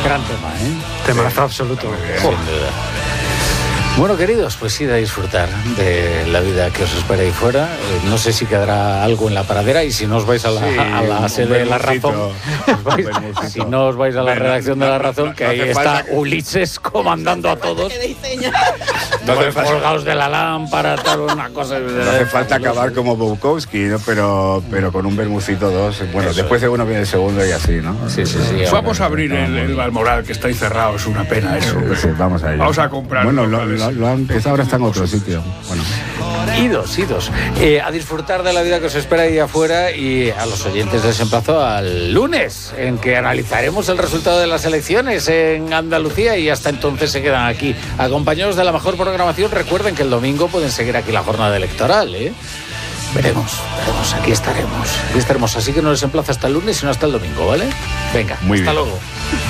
Gran tema, ¿eh? Temazo absoluto. Sin duda. Bueno, queridos, pues id a disfrutar de la vida que os espera ahí fuera. No sé si quedará algo en la pradera y si no os vais a la sede de La Razón, si no os vais a la redacción de La Razón, que ahí está Ulises comandando a todos. Colgados de la lámpara, tal, una cosa. No hace falta acabar como Bukowski, ¿no? Pero con un bermucito 2. Bueno, eso después de uno viene el segundo y así, ¿no? Sí. Vamos a abrir el Balmoral, que está ahí cerrado, es una pena eso. Sí, vamos a ello. Vamos a comprar. Bueno, ahora está en otro sitio. Bueno. Idos. A disfrutar de la vida que os espera ahí afuera, y a los oyentes les emplazo al lunes, en que analizaremos el resultado de las elecciones en Andalucía, y hasta entonces se quedan aquí acompañados de la mejor programación. Recuerden que el domingo pueden seguir aquí la jornada electoral, ¿eh? Veremos, aquí estaremos. Así que no les emplazo hasta el lunes, sino hasta el domingo, ¿vale? Venga, muy hasta bien. luego.